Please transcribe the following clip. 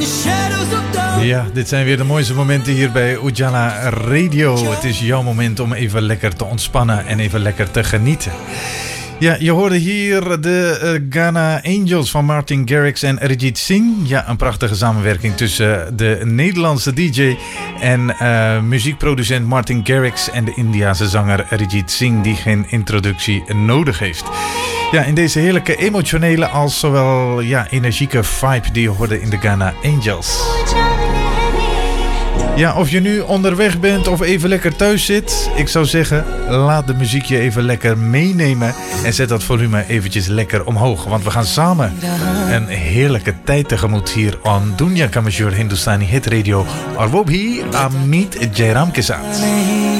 Ja, dit zijn weer de mooiste momenten hier bij Ujala Radio. Het is jouw moment om even lekker te ontspannen en even lekker te genieten. Ja, je hoorde hier de Ghana Angels van Martin Garrix en Arijit Singh. Ja, een prachtige samenwerking tussen de Nederlandse DJ en muziekproducent Martin Garrix en de Indiase zanger Arijit Singh, die geen introductie nodig heeft. Ja, in deze heerlijke emotionele als zowel energieke vibe die je hoorde in de Ghana Angels. Ja, of je nu onderweg bent of even lekker thuis zit, ik zou zeggen, laat de muziek je even lekker meenemen en zet dat volume eventjes lekker omhoog. Want we gaan samen een heerlijke tijd tegemoet hier on Dunya Ka Mazhoor Hindustani Hit Radio. और वो भी अमित जयराम के साथ.